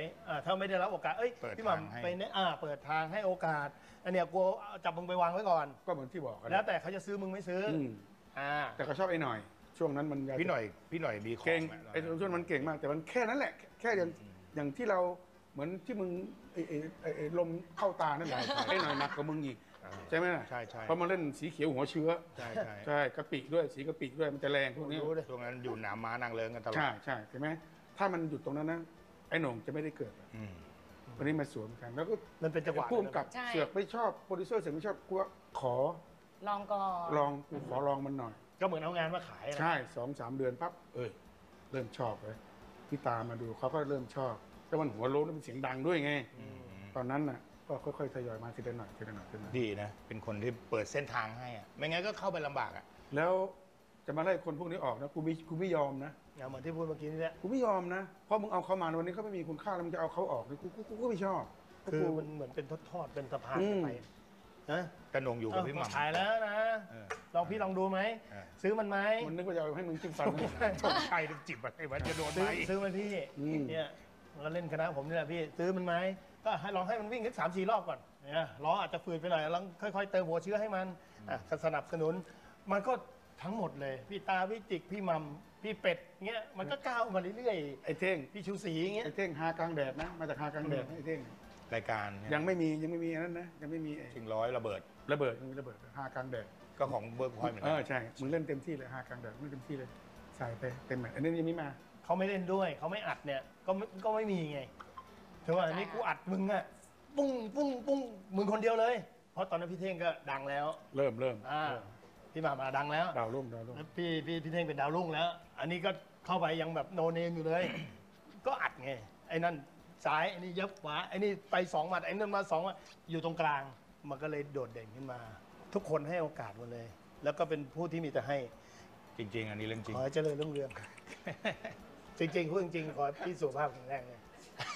ถ้าไม่ได้รับโอกาสพี่หม่ำไปเนี่ยเปิดทางให้โอกาสอันเนี้ยกูจับมึงไปวางไว้ก่อนก็เหมือนที่บอกกันแล้วแต่เขาจะซื้อมึงไม่ซื้อแต่ก็ชอบไอ้หน่อยช่วงนั้นมันพี่หน่อยมีของเก่งไอ้ช่วงมันเก่งมากแต่มันแค่นั้นแหละแค่อย่างที่เราเหมือนที่มึงไอ้ลมเข้าตานั่นแหละไอ้หน่อยหนักกว่ามึงอีกใช่ไหมใช่เพราะมันเล่นสีเขียวหัวเชื้อใช่กะปิด้วยสีกะปิด้วยมันจะแรงพวกนี้ช่วงนั้นอยู่หนามม้านางเลิงกันตลอดใช่ใช่ไหมถ้ามันหยุดตรงนั้นนะไอ้หน่งจะไม่ได้เกิดวันนี้มาสวมกันแล้วก็มันเป็นจังหวะพุ่มกับเสือกไม่ชอบโปรดิวเซอร์เสือกไม่ชอบกูขอลองก่อนลองกูขอลองมันหน่อยก็เหมือนเอางานมาขายใช่2-3 เดือนปั๊บเริ่มชอบเลยพี่ตามาดูเขาก็เริ่มชอบแต่มันหัวโล้นเป็นเสียงดังด้วยไงตอนนั้นน่ะก็ค่อยๆทยอยมาทีละหน่อยดีนะเป็นคนที่เปิดเส้นทางให้อ่ะไม่งั้นก็เข้าไปลำบากอ่ะแล้วจะมาไล่คนพวกนี้ออกนะกูไม่ยอมนะเหมือนที่พูดเมื่อกี้นี่แหละกูไม่ยอมนะเพราะมึงเอาเขามาวันนี้เขาไม่มีคุณค่าแล้วมึงจะเอาเขาออกกูก็ไม่ชอบคือมันเหมือนเป็นทอดเป็นสะพานไปกระนงอยู่กับพี่หม่ำขายแล้วนะลองดูไหมซื้อมันไหมมันนึกว่าจะเอาให้มึงจิ้มฟันชงชัยจิบอะไรวะจะโดนไหมซื้อมันพี่เนี่ยเราเล่นคณะผมนี่แหละพี่ซื้อมันไหมก็ให้ลองให้มันวิ่งสัก3-4 รอบก่อนเนี่ยล้ออาจจะฝืดไปหน่อยแล้วค่อยๆเติมหัวเชื้อให้มันสนับสนุนมันก็ทั้งหมดเลยพี่ตาพี่จิกพี่มัมพี่เป็ดเงี้ยมันก็ก้าวมาเรื่อยๆไอ้เท่งพี่ชูศรีเงี้ยไอ้เท่งหากลางแดดนะมาจากหากลางแดดไอ้เท่งรายการยังไม่มีอันนั้นนะยังไม่มีชิงร้อยระเบิดมีระเบิดหากลางแดดก็ของเบิร์กพอยต์เหมือนกันใช่มึงเล่นเต็มที่เลยหากลางแดดมึงเต็มที่เลยใส่ไปเต็มอันนี้ยังไม่มาเขาไม่เล่นด้วยเขาไม่อัดเนี่ยก็ไม่มีไงถือว่าอันนี้กูอัดมึงอะปุ้งมึงคนเดียวเลยเพราะตอนนั้นพี่เท่งก็ดังแล้วเริ่มพี่มาดังแล้วดาวรุ่งพี่เท่งเป็นดาวรุ่งแล้วอันนี้ก็เข้าไปยังแบบโนเนมอยู่เลยก็อัดไงไอ้นั่นซ้ายไอ้นี่ยับขวาไอ้นี่ไป2 หมัดไอ้นั่นมา2 หมัดอยู่ตรงกลางมันก็เลยโดดเด่นขึ้นมาทุกคนให้โอกาสหมดเลยแล้วก็เป็นผู้ที่มีแต่ให้จริงๆอันนี้เรื่องจริงขอให้เจริญรุ่งเรืองจริงๆพูดจริงๆขอพี่สุขภาพแข็งแรงเลย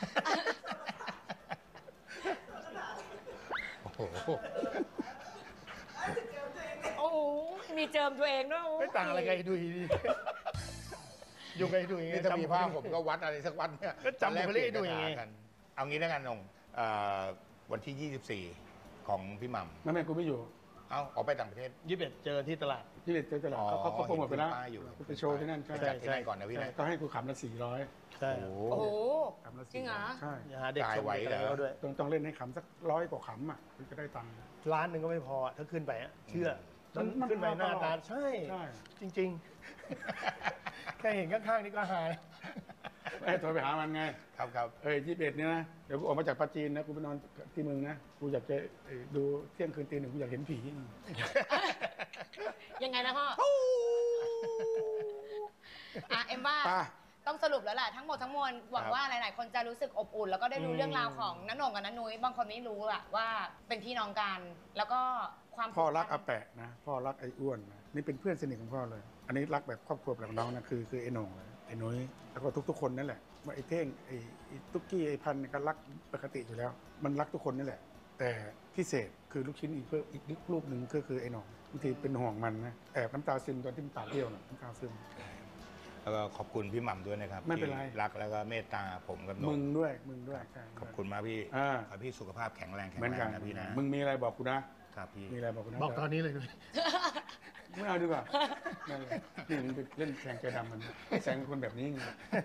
โอ้โหมีเจิมตัวเองด้วยไม่ต่างอะไรกันดูดีอยู่ไงดูอย่างงี้ถ้ามีภาพผมก็วัดอะไรสักวันเนี่ยก็จำไปเลยดูอย่างงี้เอางี้แล้วกันนงวันที่24ของพี่หม่ำแม่กูไม่อยู่เอาออกไปต่างประเทศ 21เจอที่ตลาด 21เจอตลาดเขาโปรโมทไปแล้วไปโชว์ที่นั่นใช่ที่นั่นก่อนนะพี่นะก็ให้กูขำละ400 ใช่โอ้โหจริงเหรอใช่เด็กไหวแล้วด้วยต้องเล่นให้ขำสัก100 กว่าขำอ่ะถึงจะได้ตังค์ล้านหนึ่งก็ไม่พอถ้าขึ้นไปเชื่อมันขึ้นไปหน้าตาใช่จริงๆแค่เห็นข้างๆนี่ก็หายโทรไปหามันไงครับ 21เนี่ยนะเดี๋ยวกูออกมาจากปาจีนนะกูไปนอนที่มึงนะกูอยากจะดูเที่ยงคืนตี 1กูอยากเห็นผียังไงนะพ่อเอ็มว่าต้องสรุปแล้วแหละทั้งหมดทั้งมวลหวังว่าหลายๆคนจะรู้สึกอบอุ่นแล้วก็ได้รู้เรื่องราวของน้าโหน่งกับน้านุ้ยบางคนไม่รู้อะว่าเป็นพี่น้องกันแล้วก็ความพ่อรักอาแปะนะพ่อรักไอ้อ้วนนะนี่เป็นเพื่อนสนิทของพ่อเลยอันนี้รักแบบครอบครัวแบบน้องนะคือไอ้โหน่งไอ้นุ้ยแล้วก็ทุกคนนั่นแหละว่าไอ้เท่งไอ้ตุ๊กกี้ไอ้พันก็รักปกติอยู่แล้วมันรักทุกคนนี่แหละแต่พิเศษคือลูกชิ้นอีกรูปหนึ่งก็คือไอ้หน่องบางทีเป็นห่วงมันนะแอบน้ำตาซึมตอนที่มันปากเบี้ยวน้ำตาซึมแล้วก็ขอบคุณพี่หม่ำด้วยนะครับไม่เป็นไรรักแล้วก็เมตตาผมกับมึงด้วยขอบคุณมากพี่ขอพี่สุขภาพแข็งแรงนะพี่นะมึงมีอะไรบอกกูนะครับพี่มีอะไรบอกกูนะบอกตอนนี้เลยไม่เอาดีกว่านี่มึงไปเล่นแข่งใจดำมันไม่แสงคนแบบนี้ไง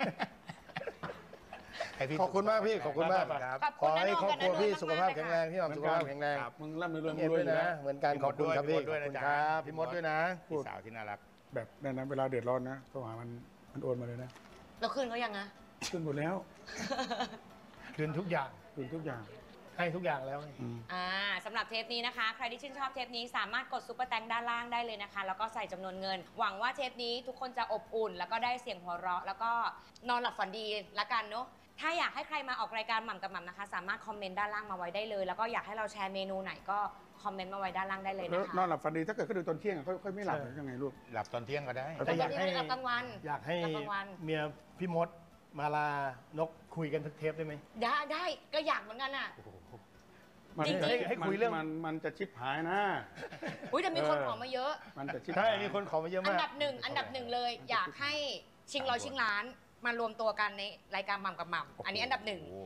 ขอบคุณมากพี่ขอบคุณมากขอให้ครอบครัวพี่สุขภาพแข็งแรงพี่หม่ำสุขภาพแข็งแรงมึงร่ำรวยนะเหมือนกันขอบคุณครับพี่ขอบคุณครับพี่มดด้วยนะพี่สาวที่น่ารักแบบนั้นเวลาเดือดร้อนนะโทรหามันโอนมาเลยนะเราคืนเขายังนะคืนหมดแล้วคืนทุกอย่างให้ทุกอย่างแล้วสำหรับเทปนี้นะคะใครที่ชื่นชอบเทปนี้สามารถกดซุปเปอร์แตงด้านล่างได้เลยนะคะแล้วก็ใส่จำนวนเงินหวังว่าเทปนี้ทุกคนจะอบอุ่นแล้วก็ได้เสียงหัวเราะแล้วก็นอนหลับฝันดีละกันเนาะถ้าอยากให้ใครมาออกรายการหม่ำกับหม่ำนะคะสามารถคอมเมนต์ด้านล่างมาไว้ได้เลยแล้วก็อยากให้เราแชร์เมนูไหนก็คอมเมนต์มาไว้ด้านล่างได้เลยนะคะนอนหลับฝันดีถ้าเกิดเขาดูตอนเที่ยงค่อยไม่หลับยังไงลูกหลับตอนเที่ยงก็ได้แต่อยากให้หลับกลางวันอยากให้เมียพี่มดมาลานกคุยกันทุกเทปได้ไหมได้ก็อยากเหมือนกันอ่ะจริงๆให้คุยเรื่องมันจะชิบหายนะแต่มีคนขอมาเยอะมันจะชิบใช่มีคนขอมาเยอะมากอันดับหนึ่งเลยอยากให้ชิงร้อยชิงล้านมารวมตัวกันในรายการหม่ำกับหม่ำอันนี้อันดับ 1